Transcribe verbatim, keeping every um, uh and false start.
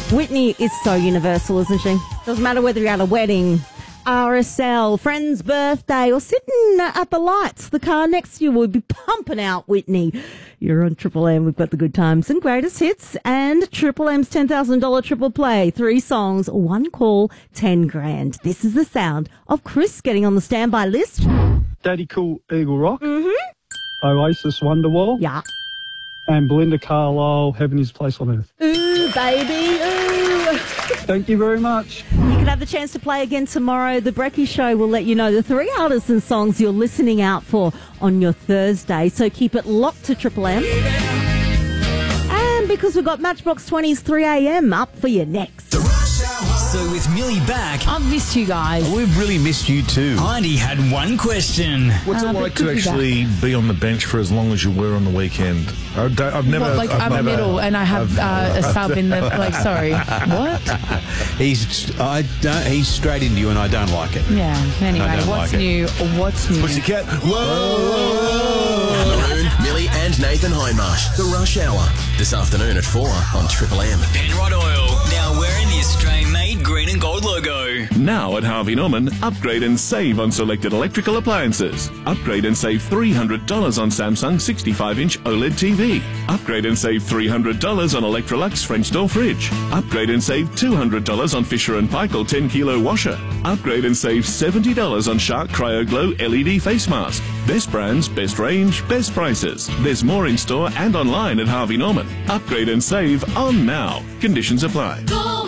Whitney is so universal, isn't she? Doesn't matter whether you're at a wedding, R S L, friend's birthday, or sitting at the lights. The car next to you will be pumping out Whitney. You're on Triple M. We've got the good times and greatest hits and Triple M's ten thousand dollars triple play. Three songs, one call, ten grand. This is the sound of Chris getting on the standby list. Daddy Cool Eagle Rock. Mm-hmm. Oasis Wonderwall. Yeah. And Belinda Carlisle, Heaven is a Place on Earth. Ooh, baby, ooh. Thank you very much. You can have the chance to play again tomorrow. The Brekkie Show will let you know the three artists and songs you're listening out for on your Thursday. So keep it locked to Triple M. And because we've got Matchbox twenty's three a.m. up for you next. So with Millie back, I've missed you guys. We've really missed you too. Heidi had one question. What's Uh, it but like good to be actually be on the bench for as long as you were on the weekend? I don't, I've never. What, like I've I'm never, a middle and I have uh, a sub in the like. Sorry, what? He's I don't, he's straight into you, and I don't like it. Yeah. Anyway, I don't what's like it. new? What's new? Pussycat. Whoa! Maroon, Millie and Nathan Hindmarsh. The Rush Hour. This afternoon at four on Triple M. Penrod Oil, now wearing the Australian-made green and gold logo. Now at Harvey Norman, upgrade and save on selected electrical appliances. Upgrade and save three hundred dollars on Samsung sixty-five inch OLED T V. Upgrade and save three hundred dollars on Electrolux French door fridge. Upgrade and save two hundred dollars on Fisher and Paykel ten kilo washer. Upgrade and save seventy dollars on Shark Cryo Glow L E D face mask. Best brands, best range, best prices. There's more in store and online at Harvey Norman. Upgrade and save on now. Conditions apply.